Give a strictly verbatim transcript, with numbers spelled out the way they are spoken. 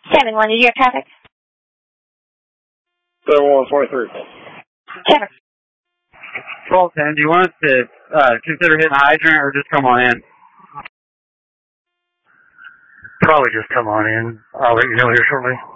seven one, is your traffic? seven one twenty-three. Check. twelve ten, do you want us to uh, consider hitting a hydrant or just come on in? Probably just come on in. I'll let you know here shortly.